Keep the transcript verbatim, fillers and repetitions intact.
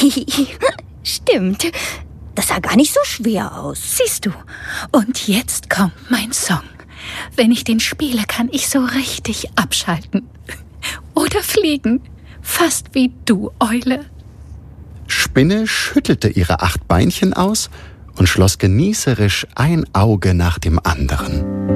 Stimmt. Das sah gar nicht so schwer aus. Siehst du? Und jetzt kommt mein Song. Wenn ich den spiele, kann ich so richtig abschalten. Oder fliegen. Fast wie du, Eule. Spinne schüttelte ihre acht Beinchen aus und schloss genießerisch ein Auge nach dem anderen.